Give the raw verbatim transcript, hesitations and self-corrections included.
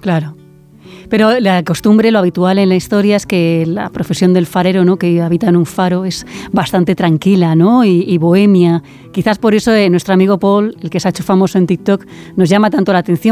Claro. Pero la costumbre, lo habitual en la historia es que la profesión del farero, ¿no?, que habita en un faro, es bastante tranquila, ¿no?, y, y bohemia. Quizás por eso eh, nuestro amigo Paul, el que se ha hecho famoso en TikTok, nos llama tanto la atención.